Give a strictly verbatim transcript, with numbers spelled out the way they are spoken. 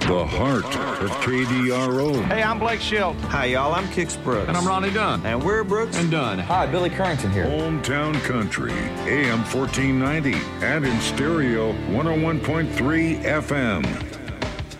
The heart of K D R O. Hey, I'm Blake Shelton. Hi, y'all. I'm Kix Brooks. And I'm Ronnie Dunn. And we're Brooks and Dunn. Hi, Billy Currington here. Hometown Country, A M fourteen ninety, and in stereo, one oh one point three F M.